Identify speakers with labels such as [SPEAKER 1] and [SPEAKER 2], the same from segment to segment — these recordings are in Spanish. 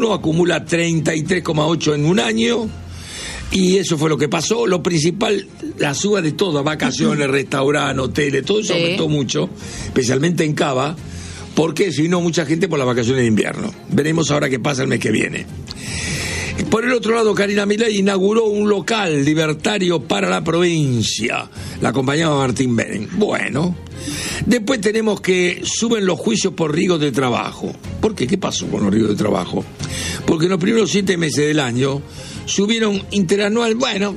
[SPEAKER 1] uno acumula 33,8 en un año. Y eso fue lo que pasó. Lo principal, la suba de todo, vacaciones, restaurantes, hoteles, todo eso aumentó mucho, especialmente en Cava, porque si no, mucha gente por las vacaciones de invierno. Veremos ahora qué pasa el mes que viene. Por el otro lado, Karina Milei inauguró un local libertario para la provincia. La acompañaba Martín Beren. Bueno, después tenemos que suben los juicios por riesgos de trabajo. ¿Por qué? ¿Qué pasó con los riesgos de trabajo? Porque en los primeros 7 meses del año subieron interanual,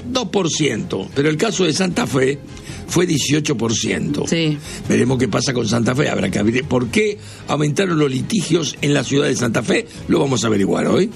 [SPEAKER 1] 2%, pero el caso de Santa Fe fue 18%.
[SPEAKER 2] Sí.
[SPEAKER 1] Veremos qué pasa con Santa Fe. Habrá que abrir. ¿Por qué aumentaron los litigios en la ciudad de Santa Fe? Lo vamos a averiguar hoy.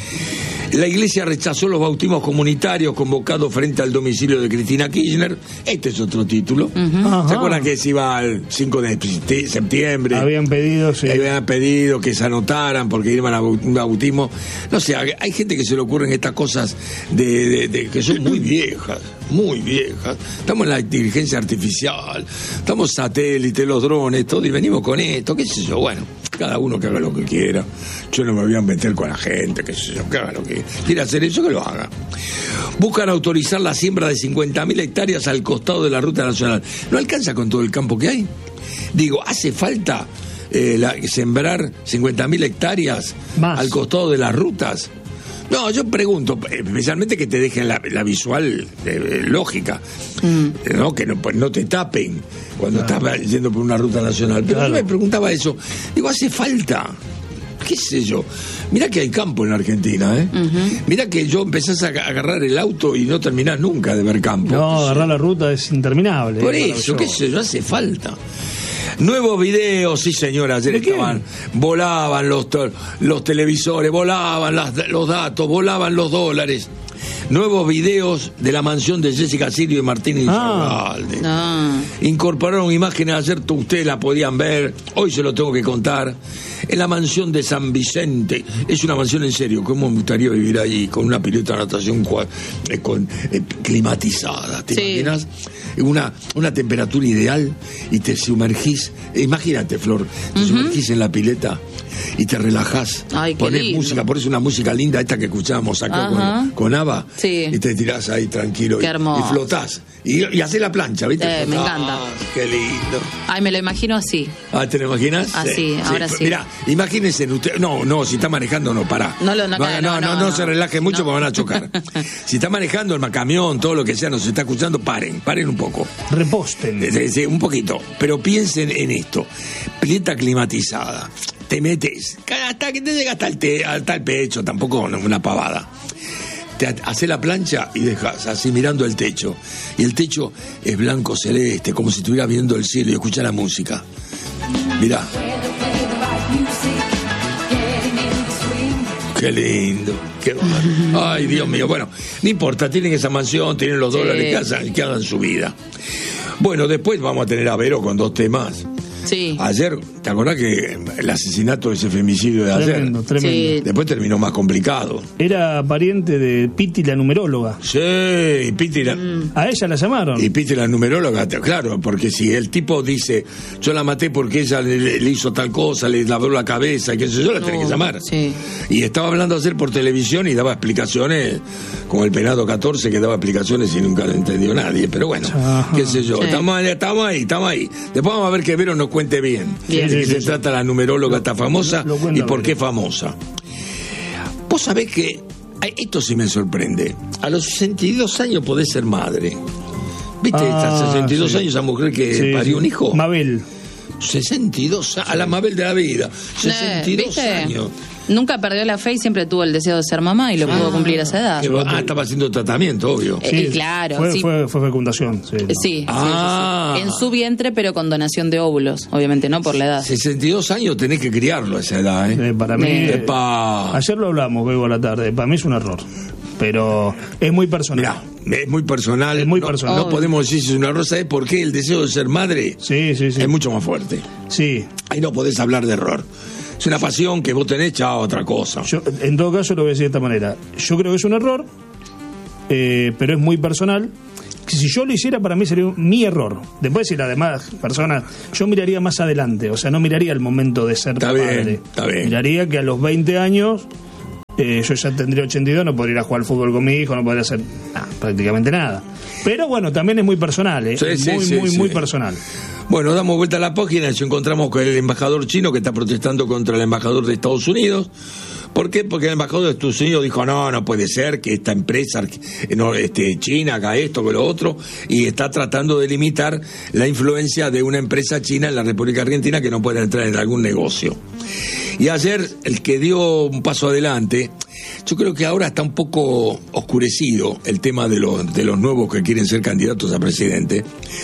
[SPEAKER 1] La Iglesia rechazó los bautismos comunitarios convocados frente al domicilio de Cristina Kirchner. Este es otro título. ¿Se acuerdan que se iba al 5 de septiembre?
[SPEAKER 3] Habían pedido, sí.
[SPEAKER 1] Habían pedido que se anotaran porque iban a un bautismo. No sé, hay gente que se le ocurren estas cosas de que son muy viejas. Muy viejas. Estamos en la inteligencia artificial, estamos satélites, los drones, todo, y venimos con esto, qué sé yo. Bueno, cada uno que haga lo que quiera. Yo no me voy a meter con la gente, qué sé yo, que haga lo que quiera hacer eso, que lo haga. Buscan autorizar la siembra de 50.000 hectáreas al costado de la ruta nacional. ¿No alcanza con todo el campo que hay? Digo, ¿hace falta sembrar 50.000 hectáreas
[SPEAKER 3] más
[SPEAKER 1] al costado de las rutas? No, yo pregunto, especialmente que te dejen la visual lógica, ¿no? Que no te tapen cuando estás yendo por una ruta nacional. Pero yo me preguntaba eso. Digo, ¿hace falta? ¿Qué sé yo? Mirá que hay campo en la Argentina, ¿eh? Mirá que yo empezás a agarrar el auto y no terminás nunca de ver campo.
[SPEAKER 3] No, agarrar la ruta es interminable.
[SPEAKER 1] Por eso, qué sé yo, hace falta. Nuevos videos, sí señora, ayer volaban los televisores, volaban los datos, volaban los dólares. Nuevos videos de la mansión de Jessica Sirio y Martín Insaurralde. Incorporaron imágenes, ayer ustedes la podían ver, hoy se lo tengo que contar. En la mansión de San Vicente, es una mansión en serio, ¿cómo me gustaría vivir ahí con una pileta de natación climatizada? ¿Te imaginas? Una temperatura ideal y te sumergís, imagínate, Flor, te sumergís en la pileta y te relajás.
[SPEAKER 2] Ay,
[SPEAKER 1] ponés
[SPEAKER 2] lindo.
[SPEAKER 1] música, pones una música linda, esta que escuchábamos acá con Ava, y te tirás ahí tranquilo y flotás. Y hacés la plancha, ¿viste?
[SPEAKER 2] Me encanta.
[SPEAKER 1] Qué lindo.
[SPEAKER 2] Ay, me lo imagino así.
[SPEAKER 1] ¿Te lo imaginas?
[SPEAKER 2] Así, ahora sí.
[SPEAKER 1] Mirá, imagínense usted. No, si está manejando, no, pará. No se relaje mucho porque van a chocar. Si está manejando el camión, todo lo que sea, nos está escuchando, paren un poco.
[SPEAKER 3] Reposten.
[SPEAKER 1] Sí, un poquito. Pero piensen en esto. Pileta climatizada. Te metes, hasta que te llega hasta el pecho, tampoco una pavada. Te haces la plancha y dejas así mirando el techo. Y el techo es blanco celeste, como si estuvieras viendo el cielo y escuchas la música. Mirá. Qué lindo. Ay, Dios mío. Bueno, no importa, tienen esa mansión, tienen los dólares que hagan su vida. Bueno, después vamos a tener a Vero con 2 temas.
[SPEAKER 2] Sí.
[SPEAKER 1] Ayer, ¿te acordás que el asesinato, ese femicidio de ayer?
[SPEAKER 3] Tremendo.
[SPEAKER 2] Sí.
[SPEAKER 1] Después terminó más complicado.
[SPEAKER 3] Era pariente de Piti, la numeróloga.
[SPEAKER 1] Sí, y Piti
[SPEAKER 3] A ella la llamaron.
[SPEAKER 1] Y Piti, la numeróloga, claro, porque si el tipo dice, yo la maté porque ella le hizo tal cosa, le lavó la cabeza, y qué sé yo, la tenés que llamar.
[SPEAKER 2] Sí.
[SPEAKER 1] Y estaba hablando ayer por televisión y daba explicaciones, como el penado 14 que daba explicaciones y nunca lo entendió nadie, pero bueno, qué sé yo, estamos ahí. Después vamos a ver que Vero nos cuente bien de qué se trata la numeróloga esta famosa y por qué famosa. Vos sabés que esto sí me sorprende. A los 62 años podés ser madre. ¿Viste? A 62 años esa mujer que parió un hijo.
[SPEAKER 3] Mabel.
[SPEAKER 1] 62 años, a la Mabel de la vida. 62
[SPEAKER 2] ¿viste?
[SPEAKER 1] años.
[SPEAKER 2] Nunca perdió la fe y siempre tuvo el deseo de ser mamá y lo pudo cumplir a esa edad.
[SPEAKER 1] Estaba haciendo tratamiento, obvio.
[SPEAKER 3] Sí,
[SPEAKER 2] claro.
[SPEAKER 3] Fue fecundación. Sí.
[SPEAKER 2] En su vientre, pero con donación de óvulos. Obviamente no por la edad.
[SPEAKER 1] 62 años tenés que criarlo a esa edad, ¿eh?
[SPEAKER 3] Para mí. Ayer lo hablamos, Bebo, a la tarde. Para mí es un error. Pero es muy personal.
[SPEAKER 1] Mirá, es muy personal.
[SPEAKER 3] Es muy personal.
[SPEAKER 1] No podemos decir si es una error. ¿Sabés por qué? El deseo de ser madre es mucho más fuerte.
[SPEAKER 3] Sí.
[SPEAKER 1] Ahí no podés hablar de error. Es una pasión que vos tenés, chao, otra cosa.
[SPEAKER 3] Yo, en todo caso, lo voy a decir de esta manera. Yo creo que es un error, pero es muy personal. Si yo lo hiciera, para mí sería mi error. Después, si las demás personas, yo miraría más adelante. O sea, no miraría el momento de ser padre.
[SPEAKER 1] Está bien.
[SPEAKER 3] Miraría que a los 20 años Yo ya tendría 82, no podría ir a jugar al fútbol con mi hijo, no podría hacer prácticamente nada. Pero bueno, también es muy personal, ¿eh? Muy personal.
[SPEAKER 1] Bueno, damos vuelta a la página y nos encontramos con el embajador chino que está protestando contra el embajador de Estados Unidos. ¿Por qué? Porque el embajador de Estados Unidos dijo, no puede ser que esta empresa China haga esto, que lo otro, y está tratando de limitar la influencia de una empresa china en la República Argentina que no pueda entrar en algún negocio. Y ayer, el que dio un paso adelante, yo creo que ahora está un poco oscurecido el tema de los nuevos que quieren ser candidatos a presidente,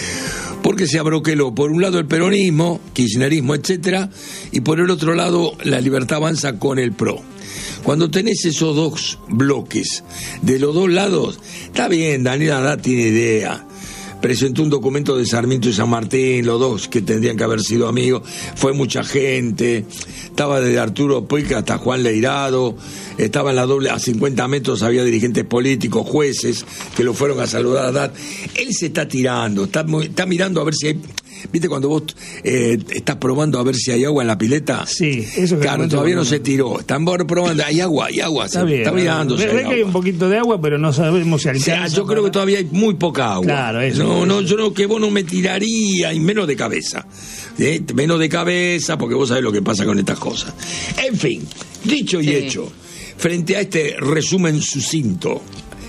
[SPEAKER 1] porque se abroqueló por un lado el peronismo, kirchnerismo, etcétera, y por el otro lado la Libertad Avanza con el PRO. Cuando tenés esos dos bloques de los dos lados, está bien, Daniel Haddad tiene idea. Presentó un documento de Sarmiento y San Martín, los dos que tendrían que haber sido amigos, fue mucha gente, estaba desde Arturo Puig hasta Juan Leirado, estaba en la doble, a 50 metros había dirigentes políticos, jueces, que lo fueron a saludar a Haddad. Él se está tirando, está mirando a ver si hay... ¿Viste cuando vos estás probando a ver si hay agua en la pileta?
[SPEAKER 3] Sí, eso que
[SPEAKER 1] claro, todavía no se tiró. Están probando, hay agua. Está mirando.
[SPEAKER 3] Ve que hay un poquito de agua, pero no sabemos si alcanza.
[SPEAKER 1] Yo creo que todavía hay muy poca agua.
[SPEAKER 3] Claro, eso.
[SPEAKER 1] Yo creo que vos no me tiraría, y menos de cabeza. Menos de cabeza, porque vos sabés lo que pasa con estas cosas. En fin, dicho y hecho, frente a este resumen sucinto,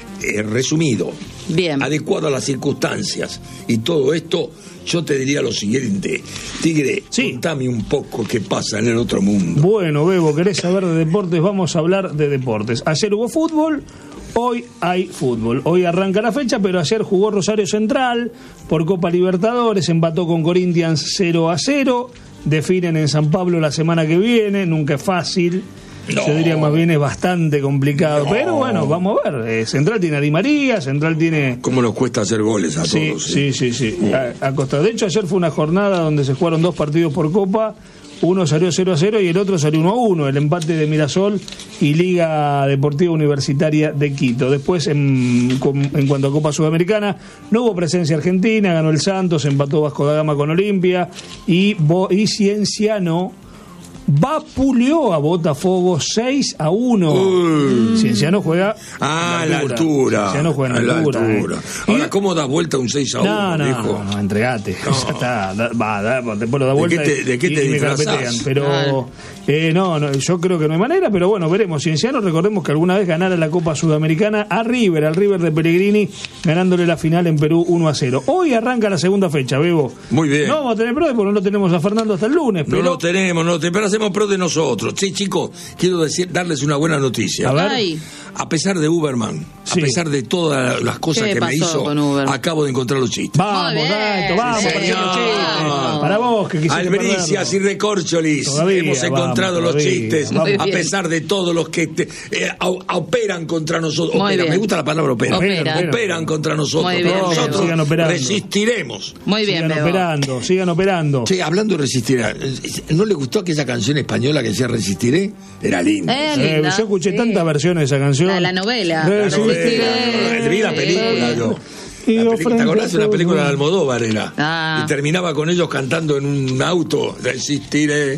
[SPEAKER 1] resumido,
[SPEAKER 2] bien,
[SPEAKER 1] adecuado a las circunstancias y todo esto, yo te diría lo siguiente, Tigre, contame un poco qué pasa en el otro mundo.
[SPEAKER 3] Bueno, Bebo, ¿querés saber de deportes? Vamos a hablar de deportes. Ayer hubo fútbol, hoy hay fútbol. Hoy arranca la fecha, pero ayer jugó Rosario Central por Copa Libertadores, empató con Corinthians 0-0, definen en San Pablo la semana que viene, nunca es fácil. No. Yo diría más bien es bastante complicado, pero bueno, vamos a ver. Central tiene a Di María, Central tiene...
[SPEAKER 1] ¿Cómo nos cuesta hacer goles a todos?
[SPEAKER 3] Sí. A costa. De hecho, ayer fue una jornada donde se jugaron 2 partidos por Copa. Uno salió 0-0 y el otro salió 1-1, el empate de Mirasol y Liga Deportiva Universitaria de Quito. Después, en cuanto a Copa Sudamericana, no hubo presencia argentina, ganó el Santos, empató Vasco da Gama con Olimpia y Cienciano vapuleó a Botafogo 6-1. Cienciano juega
[SPEAKER 1] a la altura.
[SPEAKER 3] Cienciano juega en la altura.
[SPEAKER 1] Ahora, ¿cómo das vuelta un 6-1?
[SPEAKER 3] No, entregate. Ya está, después lo da vuelta.
[SPEAKER 1] ¿De qué te disfrazás?
[SPEAKER 3] Pero no, yo creo que no hay manera, pero bueno, veremos. Cienciano, recordemos que alguna vez ganara la Copa Sudamericana al River de Pellegrini, ganándole la final en Perú 1-0. Hoy arranca la segunda fecha, Bebo.
[SPEAKER 1] Muy bien.
[SPEAKER 3] No vamos a tener pro porque no tenemos a Fernando hasta el lunes.
[SPEAKER 1] No lo tenemos, pero hacemos pro de nosotros. Sí, chicos, quiero darles una buena noticia.
[SPEAKER 3] A ver.
[SPEAKER 1] A pesar de Uberman, a pesar de todas las cosas que me hizo, acabo de encontrar los chistes.
[SPEAKER 3] Vamos, vamos, para vos que quisiste
[SPEAKER 1] Albricias y Recorcholis, hemos encontrado los chistes, a pesar de todos los que operan contra nosotros. Me gusta la palabra operan contra nosotros. Nosotros resistiremos.
[SPEAKER 2] Muy bien,
[SPEAKER 3] sigan operando.
[SPEAKER 1] Sí, hablando de resistir, ¿no le gustó aquella canción española que decía Resistiré? Era linda.
[SPEAKER 3] Yo escuché tantas versiones de esa canción.
[SPEAKER 2] La novela.
[SPEAKER 1] Vi la película yo. ¿Te acordás de una película de Almodóvar era? Y terminaba con ellos cantando en un auto. Resistiré.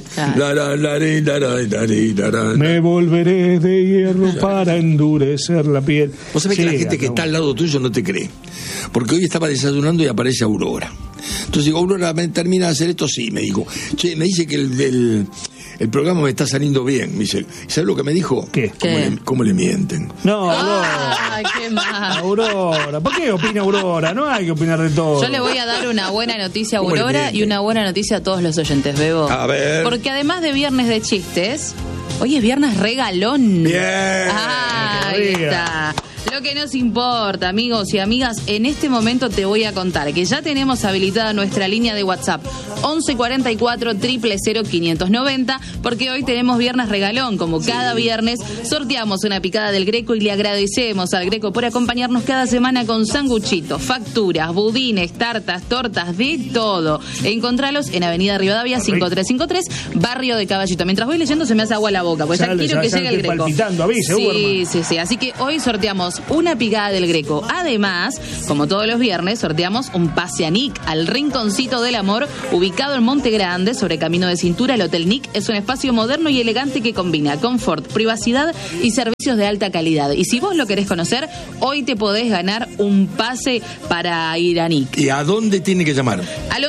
[SPEAKER 3] Me volveré de hierro para endurecer la piel.
[SPEAKER 1] Vos sabés que la gente que está al lado tuyo no te cree. Porque hoy estaba desayunando y aparece Aurora. Entonces digo, Aurora, ¿termina de hacer esto? Sí, me dijo. Che, me dice que el programa me está saliendo bien. Me dice, ¿sabes lo que me dijo?
[SPEAKER 3] ¿Qué?
[SPEAKER 1] ¿Cómo le mienten?
[SPEAKER 3] No,
[SPEAKER 2] Ay, qué mal.
[SPEAKER 3] Aurora, ¿por qué opina Aurora? No hay que opinar de todo.
[SPEAKER 2] Yo le voy a dar una buena noticia a Aurora y una buena noticia a todos los oyentes, Bebo.
[SPEAKER 1] A ver.
[SPEAKER 2] Porque además de viernes de chistes, hoy es viernes regalón.
[SPEAKER 1] Bien.
[SPEAKER 2] Ahí está. Lo que nos importa, amigos y amigas, en este momento te voy a contar que ya tenemos habilitada nuestra línea de WhatsApp 1144 000 590, porque hoy tenemos viernes regalón. Como cada viernes sorteamos una picada del Greco y le agradecemos al Greco por acompañarnos cada semana con sanguchitos, facturas, budines, tartas, tortas, de todo. Encontralos en Avenida Rivadavia 5353, Barrio de Caballito. Mientras voy leyendo se me hace agua la boca, pues ya quiero que llegue el Greco.
[SPEAKER 3] Palpitando, avise,
[SPEAKER 2] sí. Así que hoy sorteamos sorteamos una picada del Greco. Además, como todos los viernes, sorteamos un pase a Nick, al Rinconcito del Amor, ubicado en Monte Grande, sobre Camino de Cintura. El Hotel Nick es un espacio moderno y elegante que combina confort, privacidad y servicios de alta calidad. Y si vos lo querés conocer, hoy te podés ganar un pase para ir a Nick.
[SPEAKER 1] ¿Y a dónde tiene que llamar?
[SPEAKER 2] Al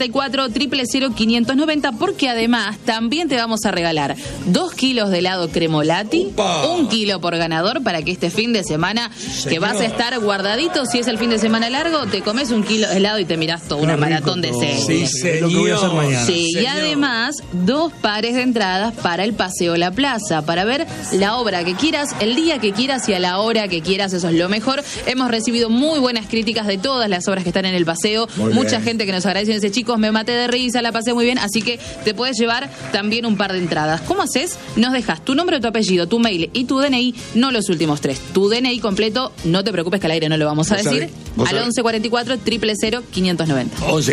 [SPEAKER 2] 1144-000-590, porque además también te vamos a regalar 2 kilos de helado Cremolati,
[SPEAKER 1] ¡Upa!
[SPEAKER 2] 1 kilo por ganador, para que este fin de semana, que vas a estar guardadito, si es el fin de semana largo, te comes 1 kilo de helado y te mirás toda una maratón de series.
[SPEAKER 1] Sí,
[SPEAKER 3] Es lo que voy a hacer mañana.
[SPEAKER 2] Sí, y
[SPEAKER 1] Señor.
[SPEAKER 2] además 2 pares de entradas para el Paseo La Plaza, para ver la obra que quieras, el día que quieras y a la hora que quieras. Eso es lo mejor. Hemos recibido muy buenas críticas de todas las obras que están en el paseo.
[SPEAKER 1] Muy
[SPEAKER 2] Mucha
[SPEAKER 1] bien.
[SPEAKER 2] gente que nos agradece y dice, chicos, me maté de risa, la pasé muy bien, así que te puedes llevar también un par de entradas. ¿Cómo haces? Nos dejas tu nombre, tu apellido, tu mail y tu DNI, no los últimos 3. Tu DNI completo, no te preocupes que al aire no lo vamos a
[SPEAKER 1] ¿Vos
[SPEAKER 2] decir.
[SPEAKER 1] sabés?
[SPEAKER 2] Al 1144-000-590.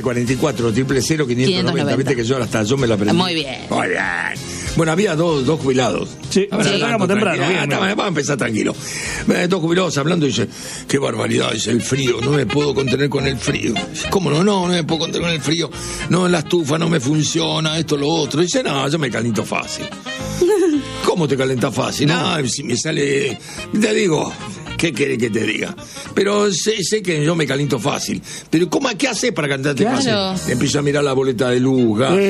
[SPEAKER 1] 1144-000-590. Viste que hasta yo me la aprendí.
[SPEAKER 2] Muy bien.
[SPEAKER 1] Muy bien. Bueno, había dos jubilados.
[SPEAKER 3] Sí,
[SPEAKER 1] Ahora
[SPEAKER 3] sí,
[SPEAKER 1] tanto,
[SPEAKER 3] hagamos temprano,
[SPEAKER 1] tranquilo.
[SPEAKER 3] bien, bien.
[SPEAKER 1] Vamos a empezar tranquilo. Dos jubilados hablando y dice, qué barbaridad, dice, el frío, no me puedo contener con el frío. ¿Cómo no? No me puedo contener con el frío. No, la estufa no me funciona, esto, lo otro. Dice, no, yo me caliento fácil. ¿Cómo te calientas fácil? No, si me sale... Te digo... ¿Qué querés que te diga? Pero sé que yo me caliento fácil. Pero ¿qué haces para calentarte
[SPEAKER 2] Claro.
[SPEAKER 1] fácil? Empiezo a mirar la boleta de luz. gas.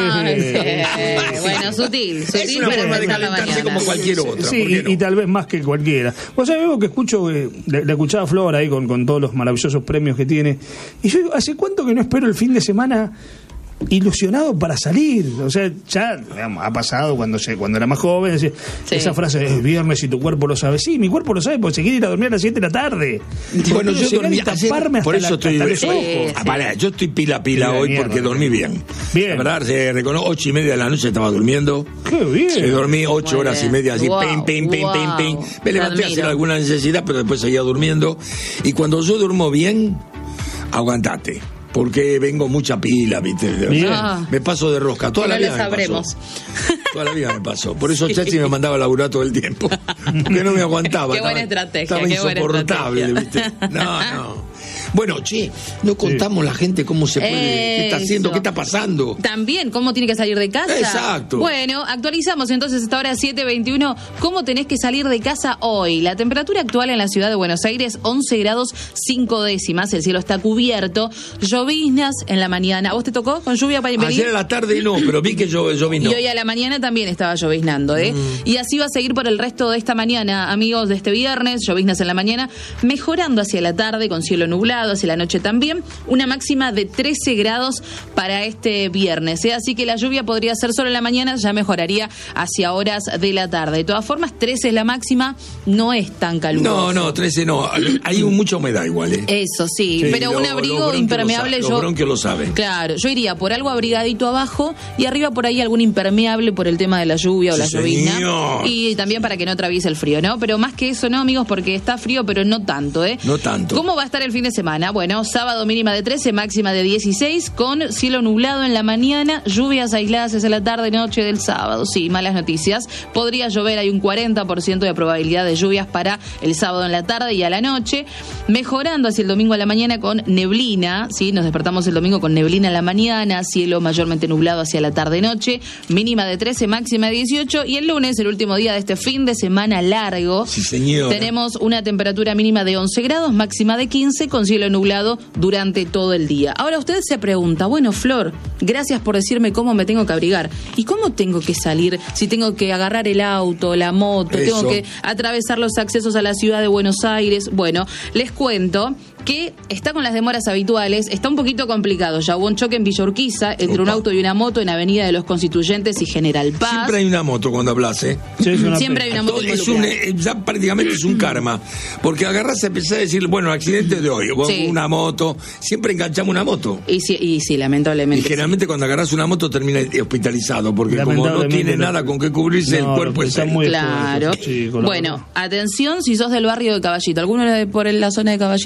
[SPEAKER 2] Bueno, sutil
[SPEAKER 1] Es una
[SPEAKER 2] para
[SPEAKER 1] forma de
[SPEAKER 2] empezar la
[SPEAKER 1] calentarse
[SPEAKER 2] mañana.
[SPEAKER 1] como cualquier otra.
[SPEAKER 3] Sí,
[SPEAKER 1] ¿por qué no?
[SPEAKER 3] y tal vez más que cualquiera. Vos sabés algo que escucho, la escuchaba a Flor ahí con todos los maravillosos premios que tiene. Y yo digo, ¿hace cuánto que no espero el fin de semana ilusionado para salir? O sea, ya digamos, ha pasado cuando era más joven, decía,
[SPEAKER 2] Sí.
[SPEAKER 3] esa frase es viernes y tu cuerpo lo sabe. Sí, mi cuerpo lo sabe porque se quiere ir a dormir a las 7 de la tarde.
[SPEAKER 1] Bueno,
[SPEAKER 3] Quiero
[SPEAKER 1] yo
[SPEAKER 3] llegar
[SPEAKER 1] dormí
[SPEAKER 3] y taparme
[SPEAKER 1] por
[SPEAKER 3] hasta
[SPEAKER 1] eso estoy
[SPEAKER 3] hasta los ojos.
[SPEAKER 1] Vale, yo estoy pila
[SPEAKER 3] Pila de
[SPEAKER 1] hoy
[SPEAKER 3] mierda,
[SPEAKER 1] porque dormí bien.
[SPEAKER 3] Bien.
[SPEAKER 1] La verdad, se reconozco, 8:30 de la noche estaba durmiendo.
[SPEAKER 3] Qué bien.
[SPEAKER 1] Dormí 8
[SPEAKER 2] Muy
[SPEAKER 1] horas
[SPEAKER 2] bien.
[SPEAKER 1] y media así,
[SPEAKER 2] Wow,
[SPEAKER 1] pim.
[SPEAKER 2] wow.
[SPEAKER 1] Me levanté a hacer
[SPEAKER 2] Admiro.
[SPEAKER 1] alguna necesidad, pero después seguía durmiendo. Y cuando yo duermo bien, aguantate. Porque vengo mucha pila, ¿viste?
[SPEAKER 3] Bien.
[SPEAKER 1] Me paso de rosca. Toda
[SPEAKER 2] Que
[SPEAKER 1] la
[SPEAKER 2] no
[SPEAKER 1] vida
[SPEAKER 2] lo
[SPEAKER 1] me
[SPEAKER 2] sabremos.
[SPEAKER 1] pasó. Toda la vida me pasó. Por eso Chachi me mandaba a laburar todo el tiempo. Porque no me aguantaba.
[SPEAKER 2] Qué buena
[SPEAKER 1] Estaba-
[SPEAKER 2] estrategia,
[SPEAKER 1] Estaba
[SPEAKER 2] qué buena
[SPEAKER 1] insoportable,
[SPEAKER 2] estrategia.
[SPEAKER 1] ¿viste? No. Bueno, che, no contamos la gente cómo se puede, qué está haciendo,
[SPEAKER 2] Eso.
[SPEAKER 1] qué está pasando.
[SPEAKER 2] También, ¿cómo tiene que salir de casa?
[SPEAKER 1] Exacto.
[SPEAKER 2] Bueno, actualizamos entonces hasta ahora 7:21. ¿Cómo tenés que salir de casa hoy? La temperatura actual en la ciudad de Buenos Aires, 11 grados 5 décimas. El cielo está cubierto. Lloviznas en la mañana. ¿A vos te tocó con lluvia para venir?
[SPEAKER 1] Ayer a la tarde no, pero vi que yo vino.
[SPEAKER 2] Y hoy a la mañana también estaba lloviznando, ¿eh? Y así va a seguir por el resto de esta mañana, amigos, de este viernes, lloviznas en la mañana, mejorando hacia la tarde con cielo nublado, hacia la noche también, una máxima de 13 grados para este viernes, ¿eh? Así que la lluvia podría ser solo en la mañana, ya mejoraría hacia horas de la tarde. De todas formas, 13 es la máxima, no es tan caluroso.
[SPEAKER 1] No, 13 no. Hay mucha humedad igual, ¿eh?
[SPEAKER 2] Eso sí,
[SPEAKER 1] Sí,
[SPEAKER 2] pero un
[SPEAKER 1] los
[SPEAKER 2] abrigo
[SPEAKER 1] bronquios
[SPEAKER 2] impermeable
[SPEAKER 1] los bronquios lo saben.
[SPEAKER 2] Claro, yo iría por algo abrigadito abajo y arriba por ahí algún impermeable por el tema de la lluvia o
[SPEAKER 1] Sí,
[SPEAKER 2] la llovizna.
[SPEAKER 1] señor.
[SPEAKER 2] Y también para que no atraviese el frío, ¿no? Pero más que eso, no, amigos, porque está frío, pero no tanto, ¿eh?
[SPEAKER 1] No tanto.
[SPEAKER 2] ¿Cómo va a estar el fin de semana? Bueno, sábado mínima de 13, máxima de 16, con cielo nublado en la mañana, lluvias aisladas hacia la tarde, noche del sábado. Sí, malas noticias. Podría llover, hay un 40% de probabilidad de lluvias para el sábado en la tarde y a la noche, mejorando hacia el domingo a la mañana con neblina, ¿sí? Nos despertamos el domingo con neblina en la mañana, cielo mayormente nublado hacia la tarde-noche, mínima de 13, máxima de 18, y el lunes, el último día de este fin de semana largo,
[SPEAKER 1] Sí, señor.
[SPEAKER 2] tenemos una temperatura mínima de 11 grados, máxima de 15, con cielo nublado durante todo el día. Ahora usted se pregunta, bueno, Flor, gracias por decirme cómo me tengo que abrigar. ¿Y cómo tengo que salir? Si tengo que agarrar el auto, la moto,
[SPEAKER 1] Eso.
[SPEAKER 2] tengo que atravesar los accesos a la ciudad de Buenos Aires. Bueno, les cuento que está con las demoras habituales, está un poquito complicado. Ya hubo un choque en Villa Urquiza entre un
[SPEAKER 1] Opa.
[SPEAKER 2] auto y una moto en Avenida de los Constituyentes y General Paz.
[SPEAKER 1] Siempre hay una moto cuando hablas, ¿eh?
[SPEAKER 3] Sí, es una
[SPEAKER 2] Siempre
[SPEAKER 3] pena.
[SPEAKER 2] hay una moto
[SPEAKER 1] Es
[SPEAKER 2] involucrada.
[SPEAKER 1] ya prácticamente es un karma. Porque agarrás a empezar a decir, bueno, accidente de hoy,
[SPEAKER 2] Sí.
[SPEAKER 1] una moto, siempre enganchamos una moto.
[SPEAKER 2] Y sí,
[SPEAKER 1] Y
[SPEAKER 2] lamentablemente.
[SPEAKER 1] generalmente cuando agarras una moto termina hospitalizado, porque como no
[SPEAKER 3] Lamentablemente
[SPEAKER 1] tiene nada con qué cubrirse,
[SPEAKER 3] No,
[SPEAKER 1] el cuerpo es
[SPEAKER 3] está
[SPEAKER 1] él.
[SPEAKER 3] muy
[SPEAKER 2] Claro.
[SPEAKER 3] expuesto, chicos, la
[SPEAKER 2] Bueno,
[SPEAKER 3] verdad.
[SPEAKER 2] atención si sos del barrio de Caballito. ¿Alguno por la zona de Caballito? No.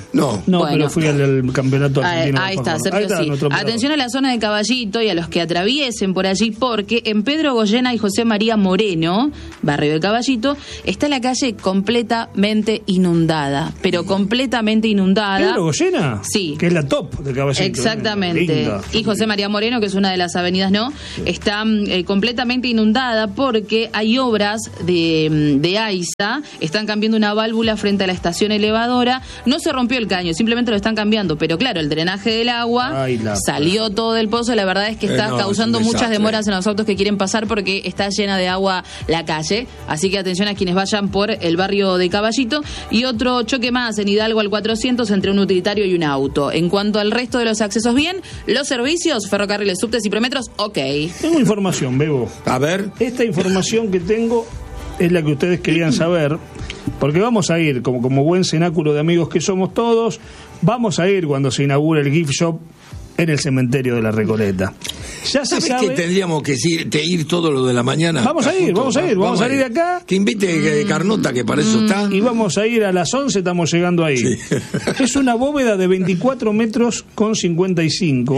[SPEAKER 1] No.
[SPEAKER 3] No,
[SPEAKER 2] Bueno.
[SPEAKER 3] pero fui al campeonato argentino.
[SPEAKER 2] Ahí está, Sergio, sí.
[SPEAKER 3] nuestro
[SPEAKER 2] Atención a la zona de Caballito y a los que atraviesen por allí, porque en Pedro Goyena y José María Moreno, barrio de Caballito, está la calle completamente inundada, pero completamente inundada.
[SPEAKER 3] ¿Pedro Goyena?
[SPEAKER 2] Sí.
[SPEAKER 3] Que es la top de Caballito.
[SPEAKER 2] Exactamente.
[SPEAKER 3] Linda.
[SPEAKER 2] Y José María Moreno, que es una de las avenidas, ¿no? Está completamente inundada porque hay obras de AISA, están cambiando una válvula frente a la estación elevadora. No se rompió el caño, simplemente lo están cambiando, pero claro, el drenaje del agua salió todo del pozo. La verdad es que está causando muchas demoras en los autos que quieren pasar porque está llena de agua la calle. Así que atención a quienes vayan por el barrio de Caballito. Y otro choque más en Hidalgo al 400 entre un utilitario y un auto. En cuanto al resto de los accesos, bien. Los servicios, ferrocarriles, subtes y premetros, ok.
[SPEAKER 3] Tengo información, Bebo.
[SPEAKER 1] A ver.
[SPEAKER 3] Esta información que tengo es la que ustedes querían saber, porque vamos a ir, como buen cenáculo de amigos que somos todos, vamos a ir cuando se inaugure el gift shop en el cementerio de la Recoleta. Ya se
[SPEAKER 1] ¿Sabes
[SPEAKER 3] sabe
[SPEAKER 1] que tendríamos que ir todo lo de la mañana?
[SPEAKER 3] Vamos a salir de acá.
[SPEAKER 1] Que invite Carnota, que para eso está.
[SPEAKER 3] Y vamos a ir a las 11, estamos llegando ahí.
[SPEAKER 1] Sí.
[SPEAKER 3] Es una bóveda de 24 metros con 55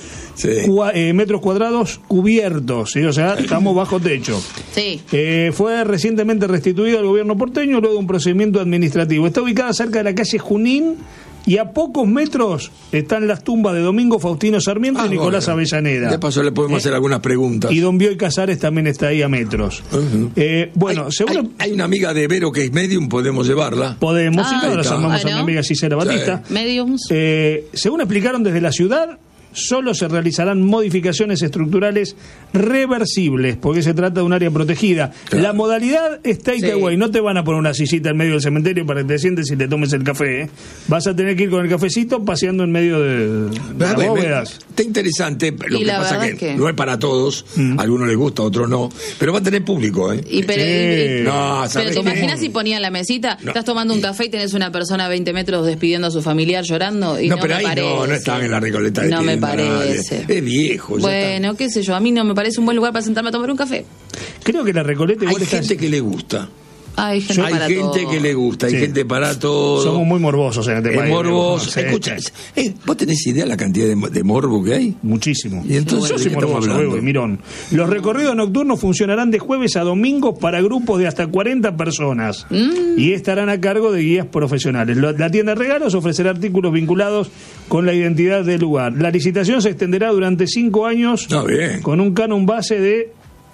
[SPEAKER 3] metros cuadrados cubiertos, ¿sí? O sea, estamos bajo techo.
[SPEAKER 2] Sí.
[SPEAKER 3] Fue recientemente restituido al gobierno porteño luego de un procedimiento administrativo. Está ubicada cerca de la calle Junín y a pocos metros están las tumbas de Domingo Faustino Sarmiento y Nicolás Avellaneda.
[SPEAKER 1] De paso le podemos hacer algunas preguntas.
[SPEAKER 3] Y don Bioy Casares también está ahí a metros. Bueno, seguro...
[SPEAKER 1] Hay una amiga de Vero que es medium, podemos llevarla.
[SPEAKER 3] Podemos, y ahora llamamos a mi amiga Gisela Batista.
[SPEAKER 2] Mediums.
[SPEAKER 3] Según explicaron desde la ciudad, solo se realizarán modificaciones estructurales reversibles, porque se trata de un área protegida. Claro. La modalidad es takeaway, no te van a poner una sillita en medio del cementerio para que te sientes y te tomes el café. Vas a tener que ir con el cafecito paseando en medio de las bóvedas.
[SPEAKER 1] Está interesante, lo que pasa es que no es para todos, a algunos les gusta, a otros no, pero va a tener público, ¿eh?
[SPEAKER 2] Pero ¿te imaginas si ponían la mesita, estás tomando un café y tenés una persona a 20 metros despidiendo a su familiar llorando? Y
[SPEAKER 1] pero ahí no estaban en la Recoleta de
[SPEAKER 2] me parece.
[SPEAKER 1] Es viejo.
[SPEAKER 2] Bueno, qué sé yo, a mí no me parece un buen lugar para sentarme a tomar un café.
[SPEAKER 3] Creo que la Recoleta igual
[SPEAKER 1] hay gente que le gusta.
[SPEAKER 2] Hay gente
[SPEAKER 1] que le gusta, hay gente para todo.
[SPEAKER 3] Somos muy morbosos en este país.
[SPEAKER 1] Morbosos. Escucha, ¿vos tenés idea de la cantidad de morbo que hay?
[SPEAKER 3] Muchísimo.
[SPEAKER 1] Y entonces
[SPEAKER 3] yo soy morboso, mirón. Los recorridos nocturnos funcionarán de jueves a domingo para grupos de hasta 40 personas y estarán a cargo de guías profesionales. La tienda de regalos ofrecerá artículos vinculados con la identidad del lugar. La licitación se extenderá durante 5 años con un canon base de...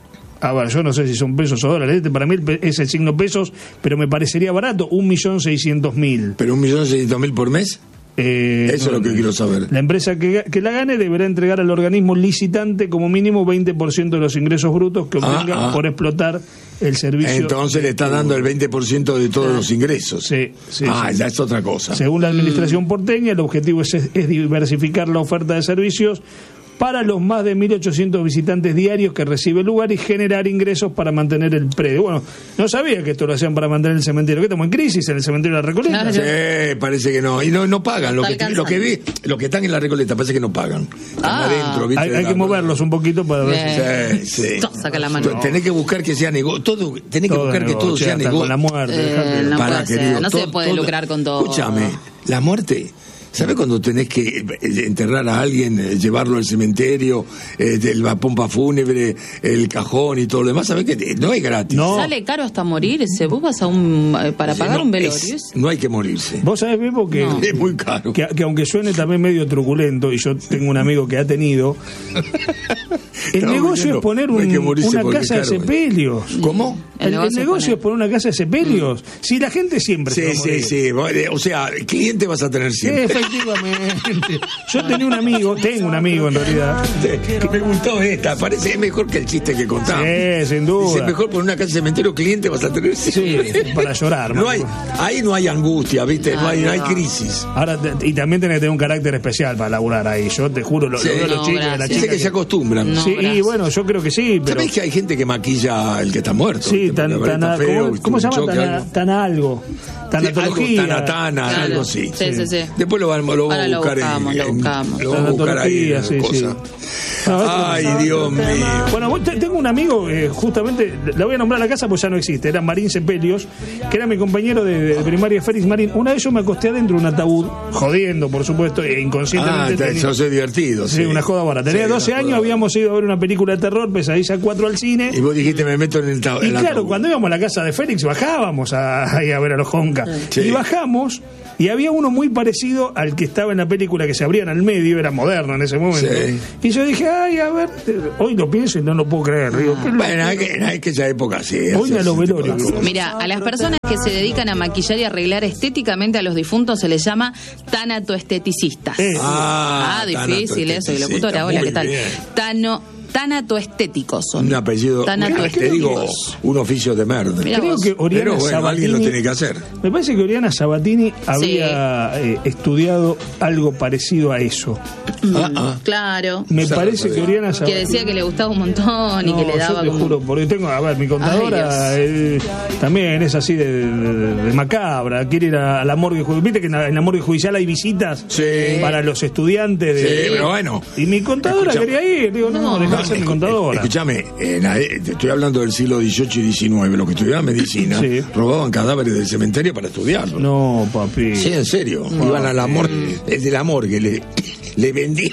[SPEAKER 3] yo no sé si son pesos o dólares. Para mí es el signo pesos, pero me parecería barato, 1.600.000.
[SPEAKER 1] ¿Pero 1.600.000 por mes? Eso es lo que quiero saber.
[SPEAKER 3] La empresa que la gane deberá entregar al organismo licitante como mínimo 20% de los ingresos brutos que obtenga por explotar el servicio.
[SPEAKER 1] Entonces le está dando el 20% de todos los ingresos.
[SPEAKER 3] Sí.
[SPEAKER 1] Ya es otra cosa.
[SPEAKER 3] Según la administración porteña, el objetivo es diversificar la oferta de servicios para los más de 1.800 visitantes diarios que recibe el lugar y generar ingresos para mantener el predio. Bueno, no sabía que esto lo hacían para mantener el cementerio. ¿Qué estamos en crisis en el cementerio de la Recoleta?
[SPEAKER 1] Sí, parece que no. Y no pagan. Lo que están en la Recoleta parece que no pagan. Están adentro, ¿viste?
[SPEAKER 3] Hay que moverlos un poquito para ver
[SPEAKER 1] si... Sí.
[SPEAKER 2] Saca la mano.
[SPEAKER 1] Tenés que buscar que sea negocio. Tenés que buscar que todo sea negocio.
[SPEAKER 3] Con la muerte.
[SPEAKER 2] No se puede lucrar con todo.
[SPEAKER 1] Escúchame, la muerte... ¿Sabes cuando tenés que enterrar a alguien, llevarlo al cementerio, la pompa fúnebre, el cajón y todo lo demás? ¿Sabes que no es gratis?
[SPEAKER 2] No. Sale caro hasta morirse. Vos vas para pagar un velorio.
[SPEAKER 1] No hay que morirse.
[SPEAKER 3] Vos sabés, Bebo, que
[SPEAKER 1] es muy caro.
[SPEAKER 3] Que aunque suene también medio truculento, y yo tengo un amigo que ha tenido, el negocio es poner una casa de sepelios.
[SPEAKER 1] ¿Cómo?
[SPEAKER 3] El negocio es poner una casa de sepelios. Si la gente siempre se va a morir.
[SPEAKER 1] Sí. O sea, cliente vas a tener siempre.
[SPEAKER 3] Efectivamente. Yo tengo un amigo en realidad.
[SPEAKER 1] Me gustó esta, parece mejor que el chiste que contamos.
[SPEAKER 3] Sí, sin duda.
[SPEAKER 1] Dice, mejor por una casa de cementerio cliente vas a tener siempre.
[SPEAKER 3] Sí, para llorar.
[SPEAKER 1] Ahí no hay angustia, ¿viste? No hay crisis.
[SPEAKER 3] Ahora, y también tenés que tener un carácter especial para laburar ahí. Yo te juro, lo veo a los chicos de la chica.
[SPEAKER 1] Dice que se acostumbran.
[SPEAKER 3] Sí, y bueno, yo creo que sí. Pero...
[SPEAKER 1] ¿Sabés que hay gente que maquilla el que está muerto?
[SPEAKER 3] Sí, ¿cómo se llama? Tanatología.
[SPEAKER 1] Algo así.
[SPEAKER 2] Sí.
[SPEAKER 1] Después lo vamos a buscar
[SPEAKER 3] ahí.
[SPEAKER 1] cosa. Ay, Dios mío.
[SPEAKER 3] Bueno, tengo un amigo, justamente, le voy a nombrar la casa pues ya no existe, era Marín Cepelios, que era mi compañero de primaria, Félix Marín. Una vez yo me acosté adentro de un ataúd, jodiendo, por supuesto, e inconscientemente.
[SPEAKER 1] Eso es divertido.
[SPEAKER 3] Sí, una joda barata. Tenía 12 años, habíamos ido a ver una película de terror, Pesadilla 4 al cine.
[SPEAKER 1] Y vos dijiste, me meto en el ataúd.
[SPEAKER 3] Y claro, cuando íbamos a la casa de Félix, bajábamos ahí a ver a los Jonca. Sí. Y bajamos, y había uno muy parecido al que estaba en la película, que se abrían al medio, era moderno en ese momento. Sí. Y yo dije, ay, a ver, hoy lo pienso y no lo puedo creer. Digo,
[SPEAKER 1] bueno, en aquella época sí.
[SPEAKER 3] Hoy a los velorios.
[SPEAKER 2] Mira, a las personas que se dedican a maquillar y arreglar estéticamente a los difuntos se les llama tanatoesteticistas. Difícil eso, y locutora, hola, ¿qué tal? Tanatoestéticos son.
[SPEAKER 1] Un apellido, te digo, un oficio de merda.
[SPEAKER 3] Creo que Oriana Sabatini,
[SPEAKER 1] alguien lo tiene que hacer.
[SPEAKER 3] Me parece que Oriana Sabatini había estudiado algo parecido a eso.
[SPEAKER 2] Claro.
[SPEAKER 3] Me parece que Oriana Sabatini,
[SPEAKER 2] que decía que le gustaba un montón y que le daba.
[SPEAKER 3] Yo te juro, porque tengo, a ver, mi contadora también es así de macabra, quiere ir a la morgue judicial. Viste que en la morgue judicial hay visitas para los estudiantes
[SPEAKER 1] Sí, pero bueno.
[SPEAKER 3] Y mi contadora quería ir, digo, no, dejá ser mi contadora.
[SPEAKER 1] Escúchame, te estoy hablando del siglo XVIII y XIX, los que estudiaban medicina robaban cadáveres del cementerio para estudiarlo.
[SPEAKER 3] No, papi.
[SPEAKER 1] Sí, en serio. Iban a la morgue, el de la morgue le vendía.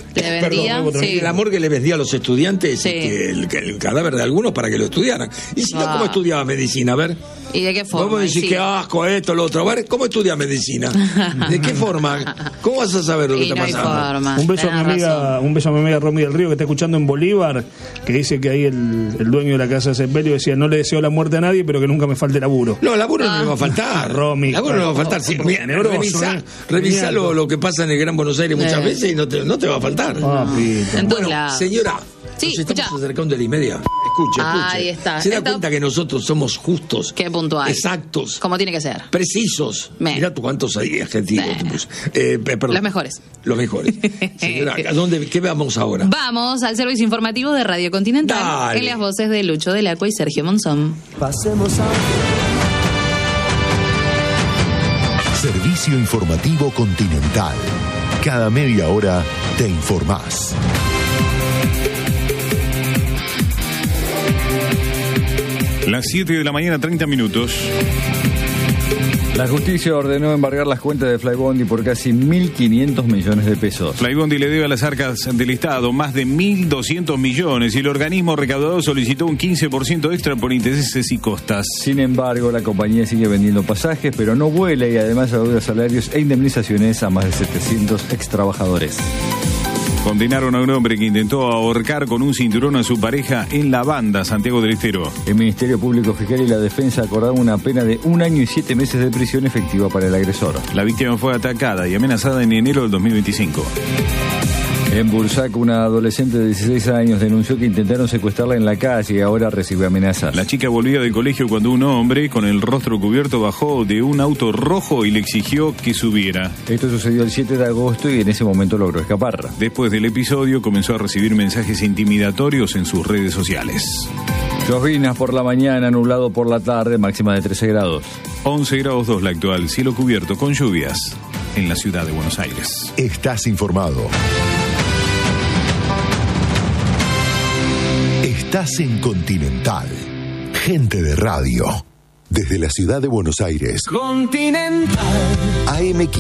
[SPEAKER 1] La morgue le vendía a los estudiantes el cadáver de algunos para que lo estudiaran. Y si no, ¿cómo estudiaba medicina? A ver.
[SPEAKER 2] ¿Y de qué forma?
[SPEAKER 1] Vamos a decir qué asco, esto, lo otro. A ver, ¿cómo estudia medicina? ¿De qué forma? ¿Cómo vas a saber lo que está pasando?
[SPEAKER 3] Un beso a mi amiga Romy del Río, que está escuchando en Bolívar, que dice que ahí el dueño de la casa de Sepelio decía, no le deseo la muerte a nadie, pero que nunca me falte laburo.
[SPEAKER 1] No, laburo no le va a faltar.
[SPEAKER 3] Romy.
[SPEAKER 1] Laburo no le va a faltar. Sí, revisá lo que pasa en el Gran Buenos Aires muchas veces y no te va a faltar. Bueno, señora, nos estamos acercando de la media. Escuche.
[SPEAKER 2] Ahí está.
[SPEAKER 1] ¿Se da cuenta que nosotros somos justos?
[SPEAKER 2] Qué puntual.
[SPEAKER 1] Exactos.
[SPEAKER 2] Como tiene que ser.
[SPEAKER 1] Precisos. Mirá tú cuántos adjetivos te puse. Perdón.
[SPEAKER 2] Los mejores.
[SPEAKER 1] Los mejores. Señora, ¿qué vamos ahora?
[SPEAKER 2] Vamos al servicio informativo de Radio Continental. Dale. En las voces de Lucho Delacua y Sergio Monzón.
[SPEAKER 4] Pasemos a... Servicio informativo Continental. Cada media hora te informás.
[SPEAKER 5] Las 7 de la mañana, 30 minutos.
[SPEAKER 6] La justicia ordenó embargar las cuentas de Flybondi por casi 1.500 millones de pesos.
[SPEAKER 5] Flybondi le debe a las arcas del Estado más de 1.200 millones y el organismo recaudador solicitó un 15% extra por intereses y costas.
[SPEAKER 6] Sin embargo, la compañía sigue vendiendo pasajes, pero no vuela y además adeuda salarios e indemnizaciones a más de 700 extrabajadores.
[SPEAKER 5] Condenaron a un hombre que intentó ahorcar con un cinturón a su pareja en La Banda, Santiago del Estero.
[SPEAKER 6] El Ministerio Público Fiscal y la Defensa acordaron una pena de 1 año y 7 meses de prisión efectiva para el agresor.
[SPEAKER 5] La víctima fue atacada y amenazada en enero del 2025.
[SPEAKER 6] En Bursac, una adolescente de 16 años denunció que intentaron secuestrarla en la calle y ahora recibe amenazas.
[SPEAKER 5] La chica volvía del colegio cuando un hombre con el rostro cubierto bajó de un auto rojo y le exigió que subiera.
[SPEAKER 6] Esto sucedió el 7 de agosto y en ese momento logró escapar.
[SPEAKER 5] Después del episodio comenzó a recibir mensajes intimidatorios en sus redes sociales.
[SPEAKER 6] Llovinas por la mañana, nublado por la tarde, máxima de 13 grados.
[SPEAKER 5] 11 grados 2 la actual, cielo cubierto con lluvias en la ciudad de Buenos Aires.
[SPEAKER 4] Estás informado. Estás en Continental. Gente de radio. Desde la ciudad de Buenos Aires.
[SPEAKER 7] Continental.
[SPEAKER 4] AM